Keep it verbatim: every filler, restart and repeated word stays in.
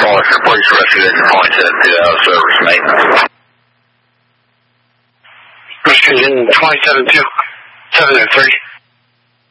Foster Police Rescue Engine point seven two out of service maintenance. Rescue Engine twenty-seven two, seven and three.